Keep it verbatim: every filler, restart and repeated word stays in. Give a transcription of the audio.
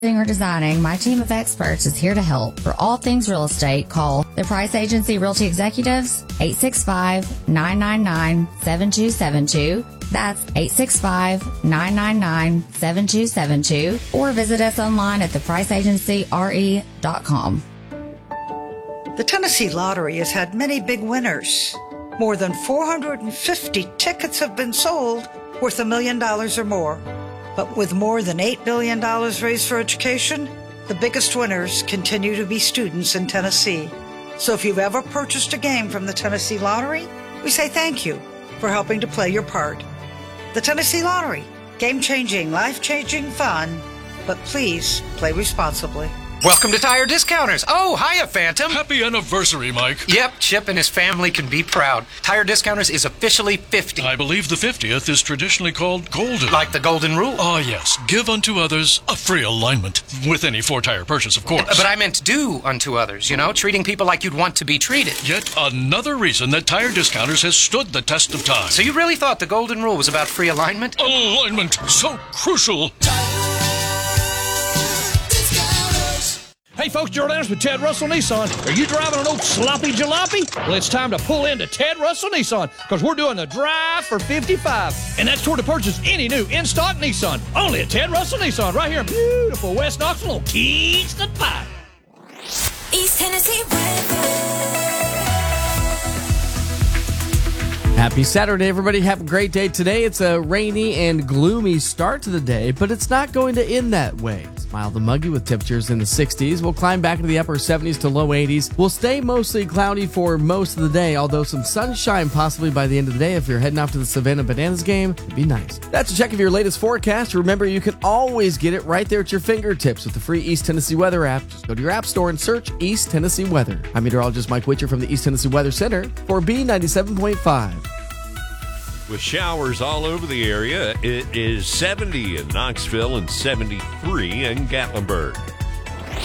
or designing, my team of experts is here to help. For all things real estate, call the Price Agency Realty Executives, eight six five, nine nine nine, seven two seven two. That's eight six five, nine nine nine, seven two seven two. Or visit us online at the price agency r e dot com. The Tennessee Lottery has had many big winners. More than four hundred fifty tickets have been sold worth a million dollars or more. But with more than eight billion dollars raised for education, the biggest winners continue to be students in Tennessee. So if you've ever purchased a game from the Tennessee Lottery, we say thank you for helping to play your part. The Tennessee Lottery, game-changing, life-changing fun, but please play responsibly. Welcome to Tire Discounters. Oh, hiya, Phantom. Happy anniversary, Mike. Yep, Chip and his family can be proud. Tire Discounters is officially fifty. I believe the fiftieth is traditionally called golden. Like the golden rule? Oh, yes. Give unto others a free alignment. With any four-tire purchase, of course. But I meant do unto others, you know, treating people like you'd want to be treated. Yet another reason that Tire Discounters has stood the test of time. So you really thought the golden rule was about free alignment? Alignment, so crucial. Hey folks, Gerald Anderson with Ted Russell Nissan. Are you driving an old sloppy jalopy? Well, it's time to pull into Ted Russell Nissan because we're doing the drive for fifty-five. And that's toward to purchase any new in-stock Nissan. Only at Ted Russell Nissan right here in beautiful West Knoxville on Kingston Pike. East Tennessee weather. Happy Saturday, everybody. Have a great day today. It's a rainy and gloomy start to the day, but it's not going to end that way. It's mild and muggy with temperatures in the sixties. We'll climb back into the upper seventies to low eighties. We'll stay mostly cloudy for most of the day, although some sunshine possibly by the end of the day. If you're heading off to the Savannah Bananas game, it'd be nice. That's a check of your latest forecast. Remember, you can always get it right there at your fingertips with the free East Tennessee Weather app. Just go to your app store and search East Tennessee Weather. I'm meteorologist Mike Witcher from the East Tennessee Weather Center for B ninety-seven point five. With showers all over the area, it is seventy in Knoxville and seventy-three in Gatlinburg.